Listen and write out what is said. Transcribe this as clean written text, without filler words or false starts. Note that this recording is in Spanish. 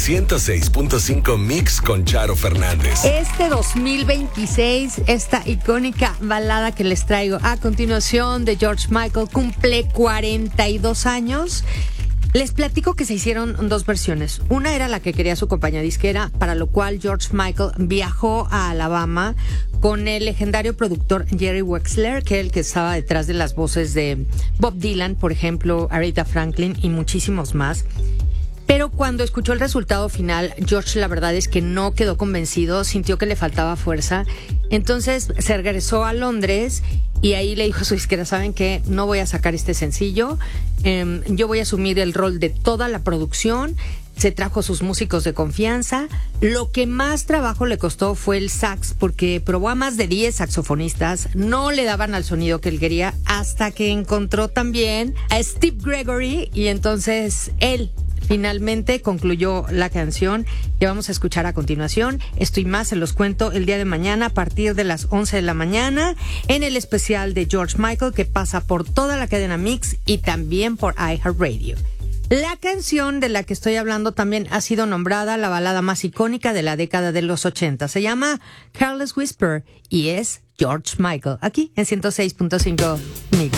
106.5 Mix con Charo Fernández. Este 2026, esta icónica balada que les traigo a continuación de George Michael cumple 42 años. Les platico que se hicieron dos versiones. Una era la que quería su compañía disquera, para lo cual George Michael viajó a Alabama con el legendario productor Jerry Wexler, que es el que estaba detrás de las voces de Bob Dylan, por ejemplo, Aretha Franklin y muchísimos más. Pero cuando escuchó el resultado final, George la verdad es que no quedó convencido, sintió que le faltaba fuerza. Entonces se regresó a Londres y ahí le dijo a su disquera, ¿saben qué? No voy a sacar este sencillo, yo voy a asumir el rol de toda la producción. Se trajo a sus músicos de confianza. Lo que más trabajo le costó fue el sax, porque probó a más de 10 saxofonistas, no le daban al sonido que él quería, hasta que encontró también a Steve Gregory y entonces él finalmente concluyó la canción que vamos a escuchar a continuación. Esto y más se los cuento el día de mañana a partir de las 11 de la mañana en el especial de George Michael que pasa por toda la cadena Mix y también por iHeartRadio. La canción de la que estoy hablando también ha sido nombrada la balada más icónica de la década de los 80. Se llama Careless Whisper y es George Michael, aquí en 106.5 Mix.